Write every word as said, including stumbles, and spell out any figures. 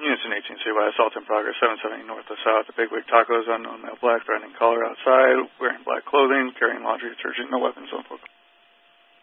Units in eighteen C Y, assault in progress, seven seventy north to south. The bigwig tacos, unknown male black, threatening color outside, wearing black clothing, carrying laundry detergent, no weapons on foot.